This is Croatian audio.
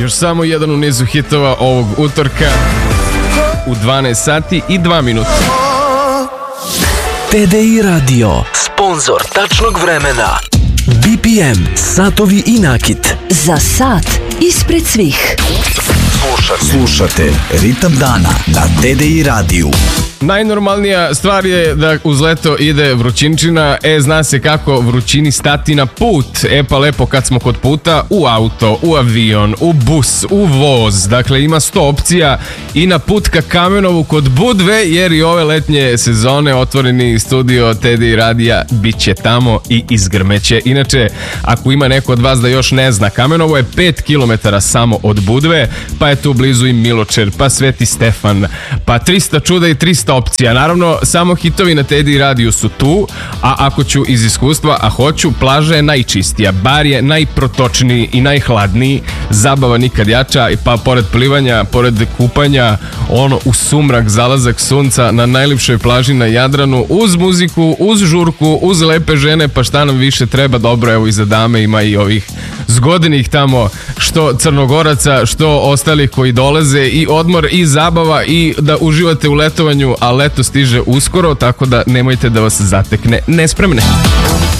Još samo jedan u nizu hitova ovog utorka u 12 sati i 2 minuta. TDI Radio, sponzor tačnog vremena. BPM, satovi i nakit. Za sat ispred svih. Slušate Ritam dana na TDI radiju. Najnormalnija stvar je da uz leto ide vrućinčina, zna se kako vrućini stati na put. Pa lepo kad smo kod puta, u auto, u avion, u bus, u voz, dakle ima 100 opcija i na put ka Kamenovu kod Budve, jer i ove letnje sezone otvoreni studio TDI radija bit će tamo i izgrmeće. Inače, ako ima neko od vas da još ne zna, Kamenovo je 5 km samo od Budve, pa je tu blizu i Miločer, pa Sveti Stefan, pa 300 čuda i 300 opcija. Naravno, samo hitovi na TDI radiju su tu, a ako ću iz iskustva, a hoću, plaža je najčistija, bar je najprotočniji i najhladniji, zabava nikad jača, pa pored plivanja, pored kupanja, u sumrak, zalazak sunca na najljepšoj plaži na Jadranu, uz muziku, uz žurku, uz lepe žene, pa šta nam više treba. Dobro, evo i za dame ima i ovih zgodnih tamo, što Crnogoraca, što ostalih koji dolaze, i odmor i zabava i da uživate u letovanju, a leto stiže uskoro, tako da nemojte da vas zatekne nespremne.